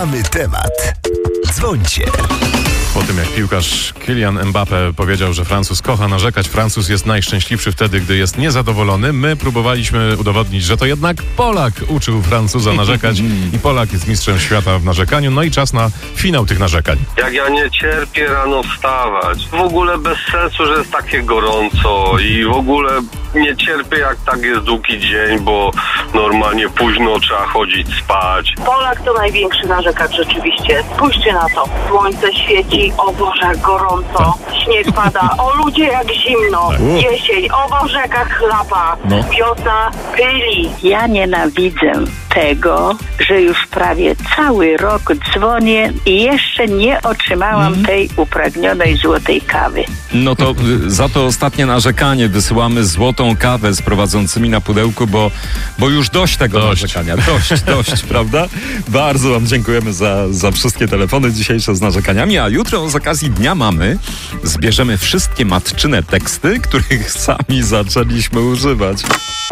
Mamy temat. Dzwońcie. Po tym jak piłkarz Kylian Mbappé powiedział, że Francuz kocha narzekać, Francuz jest najszczęśliwszy wtedy, gdy jest niezadowolony, my próbowaliśmy udowodnić, że to jednak Polak uczył Francuza narzekać i Polak jest mistrzem świata w narzekaniu. No i czas na finał tych narzekań. Jak ja nie cierpię rano wstawać. W ogóle bez sensu, że jest takie gorąco i w ogóle nie cierpię, jak tak jest długi dzień, bo normalnie późno trzeba chodzić spać. Polak to największy narzekacz rzeczywiście. Spójrzcie na to. Słońce świeci, o Boże, jak gorąco. Śnieg pada, o ludzie, jak zimno. Jesień, o Boże, jaka chlapa. Wiosna pyli. Ja nienawidzę tego, że już prawie cały rok dzwonię i jeszcze nie otrzymałam tej upragnionej złotej kawy. No to za to ostatnie narzekanie wysyłamy złotą kawę z prowadzącymi na pudełku, bo już dość tego narzekania. Dość, prawda? Bardzo wam dziękujemy za wszystkie telefony dzisiejsze z narzekaniami, a jutro z okazji Dnia Mamy zbierzemy wszystkie matczyne teksty, których sami zaczęliśmy używać.